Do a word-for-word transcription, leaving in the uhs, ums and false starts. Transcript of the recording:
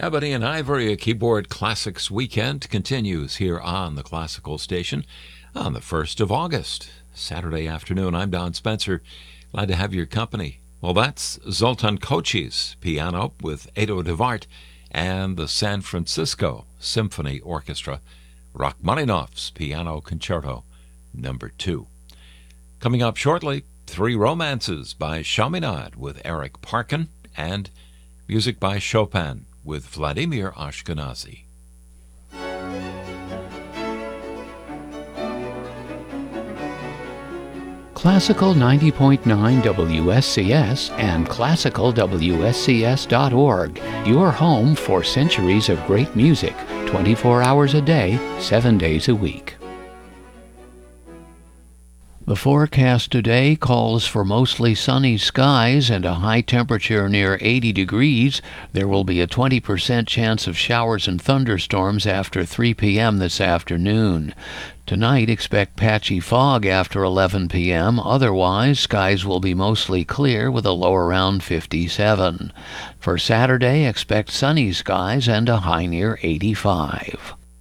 Ebony and Ivory, a Keyboard Classics weekend continues here on the Classical Station on the first of August, Saturday afternoon. I'm Don Spencer. Glad to have your company. Well, that's Zoltan Kocsis piano with Edo Devart and the San Francisco Symphony Orchestra, Rachmaninoff's Piano Concerto number two. Coming up shortly, Three Romances by Chaminade with Eric Parkin and music by Chopin with Vladimir Ashkenazy. Classical ninety point nine W S C S and classical W S C S dot org, your home for centuries of great music, twenty-four hours a day, seven days a week. The forecast today calls for mostly sunny skies and a high temperature near eighty degrees. There will be a twenty percent chance of showers and thunderstorms after three p.m. this afternoon. Tonight, expect patchy fog after eleven p.m. Otherwise, skies will be mostly clear with a low around fifty-seven. For Saturday, expect sunny skies and a high near eighty-five.